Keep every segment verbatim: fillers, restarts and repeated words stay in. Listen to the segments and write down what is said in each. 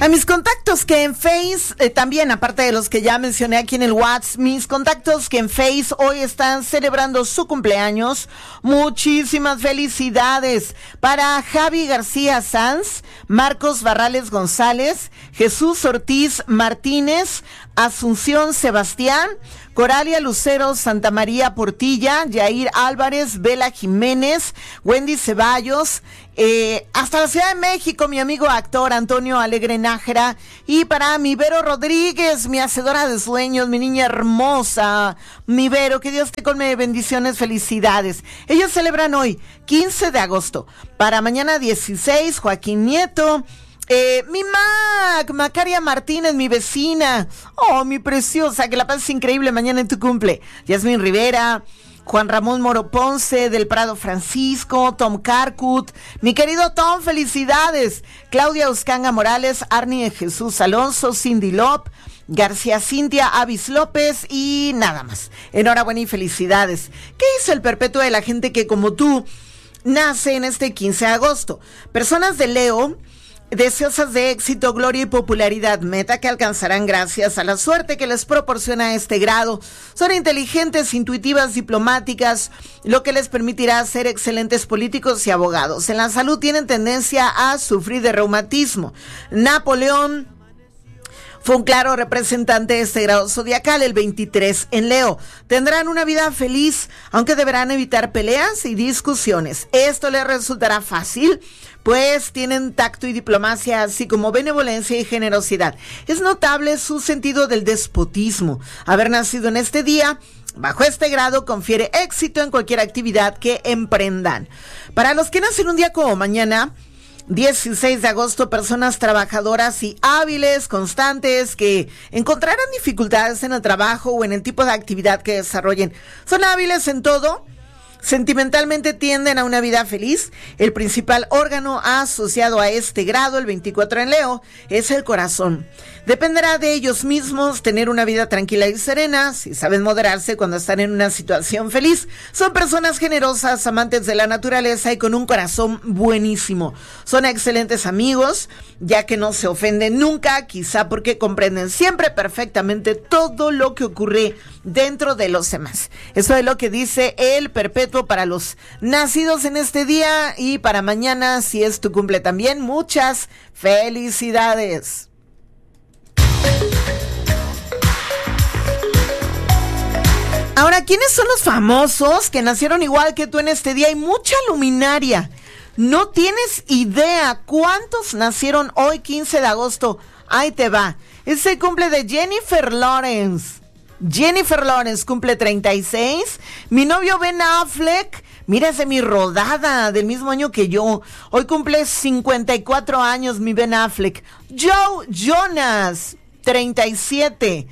A mis contactos que en Face, eh, también aparte de los que ya mencioné aquí en el WhatsApp, mis contactos que en Face hoy están celebrando su cumpleaños. Muchísimas felicidades para Javi García Sanz, Marcos Barrales González, Jesús Ortiz Martínez, Asunción Sebastián, Coralia Lucero Santa María Portilla, Yair Álvarez, Vela Jiménez, Wendy Ceballos, eh, hasta la Ciudad de México, mi amigo actor Antonio Alegre Nájera, y para mi Vero Rodríguez, mi hacedora de sueños, mi niña hermosa, mi Vero, que Dios te colme de bendiciones, felicidades. Ellos celebran hoy, quince de agosto, para mañana dieciséis, Joaquín Nieto, Eh, mi Mac, Macaria Martínez, mi vecina, oh, mi preciosa, que la pases increíble mañana en tu cumple. Yasmín Rivera, Juan Ramón Moro Ponce, del Prado Francisco, Tom Carcut, mi querido Tom, felicidades. Claudia Uscanga Morales, Arnie Jesús Alonso, Cindy Lop, García Cintia Avis López y nada más. Enhorabuena y felicidades. ¿Qué hizo el perpetuo de la gente que como tú nace en este quince de agosto? Personas de Leo, deseosas de éxito, gloria y popularidad, meta que alcanzarán gracias a la suerte que les proporciona este grado. Son inteligentes, intuitivas, diplomáticas, lo que les permitirá ser excelentes políticos y abogados. En la salud tienen tendencia a sufrir de reumatismo. Napoleón fue un claro representante de este grado zodiacal, el veintitrés en Leo. Tendrán una vida feliz, aunque deberán evitar peleas y discusiones. Esto les resultará fácil, pues tienen tacto y diplomacia, así como benevolencia y generosidad. Es notable su sentido del despotismo. Haber nacido en este día, bajo este grado, confiere éxito en cualquier actividad que emprendan. Para los que nacen un día como mañana, dieciséis de agosto, personas trabajadoras y hábiles, constantes, que encontrarán dificultades en el trabajo o en el tipo de actividad que desarrollen. Son hábiles en todo. Sentimentalmente tienden a una vida feliz. El principal órgano asociado a este grado, el veinticuatro en Leo, es el corazón. Dependerá de ellos mismos tener una vida tranquila y serena, si saben moderarse cuando están en una situación feliz. Son personas generosas, amantes de la naturaleza y con un corazón buenísimo. Son excelentes amigos, ya que no se ofenden nunca, quizá porque comprenden siempre perfectamente todo lo que ocurre dentro de los demás. Eso es lo que dice el perpetuo para los nacidos en este día, y para mañana, si es tu cumple también, muchas felicidades. Ahora, ¿quiénes son los famosos que nacieron igual que tú en este día? Hay mucha luminaria. No tienes idea cuántos nacieron hoy, quince de agosto. Ahí te va. Es el cumple de Jennifer Lawrence. Jennifer Lawrence cumple treinta y seis. Mi novio Ben Affleck, mira, es de mi rodada, del mismo año que yo. Hoy cumple cincuenta y cuatro años mi Ben Affleck. Joe Jonas, treinta y siete.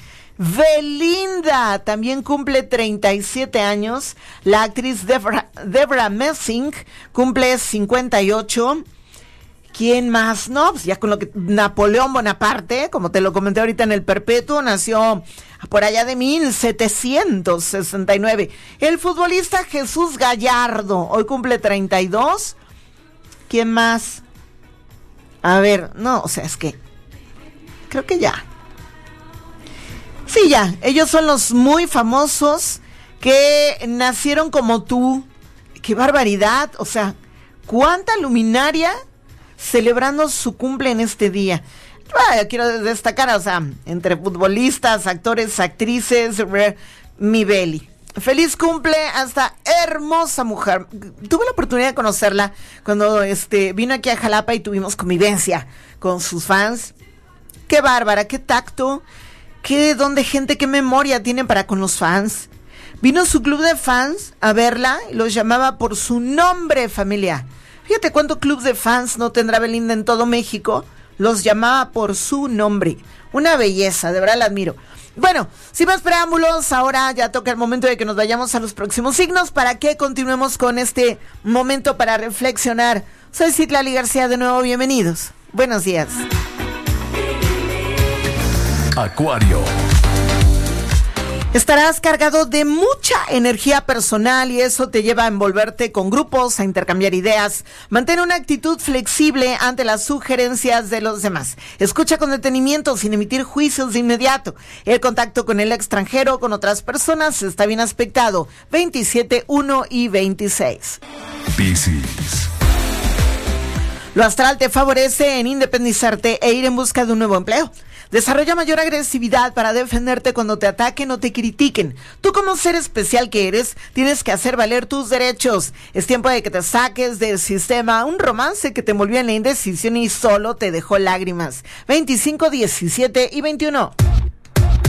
Belinda también cumple treinta y siete años. La actriz Debra, Debra Messing cumple cincuenta y ocho. ¿Quién más? No, pues ya con lo que Napoleón Bonaparte, como te lo comenté ahorita en el perpetuo, nació por allá de mil setecientos sesenta y nueve. El futbolista Jesús Gallardo hoy cumple treinta y dos. ¿Quién más? A ver, no, o sea, es que creo que ya. Sí, ya, ellos son los muy famosos que nacieron como tú. ¡Qué barbaridad! O sea, cuánta luminaria celebrando su cumple en este día. Ah, quiero destacar, o sea, entre futbolistas, actores, actrices, mi Beli. Feliz cumple a esta hermosa mujer. Tuve la oportunidad de conocerla cuando este vino aquí a Jalapa y tuvimos convivencia con sus fans. ¡Qué bárbara! ¡Qué tacto! ¿Qué don de gente, qué memoria tienen para con los fans? Vino su club de fans a verla y los llamaba por su nombre, familia. Fíjate cuánto club de fans no tendrá Belinda en todo México. Los llamaba por su nombre. Una belleza, de verdad la admiro. Bueno, sin más preámbulos, ahora ya toca el momento de que nos vayamos a los próximos signos para que continuemos con este momento para reflexionar. Soy Citlali García, de nuevo, bienvenidos. Buenos días. Acuario. Estarás cargado de mucha energía personal y eso te lleva a envolverte con grupos, a intercambiar ideas. Mantén una actitud flexible ante las sugerencias de los demás. Escucha con detenimiento sin emitir juicios de inmediato. El contacto con el extranjero, con otras personas, está bien aspectado. veintisiete, uno y veintiséis. Piscis. Lo astral te favorece en independizarte e ir en busca de un nuevo empleo. Desarrolla mayor agresividad para defenderte cuando te ataquen o te critiquen. Tú, como ser especial que eres, tienes que hacer valer tus derechos. Es tiempo de que te saques del sistema un romance que te envolvió en la indecisión y solo te dejó lágrimas. veinticinco, diecisiete y veintiuno.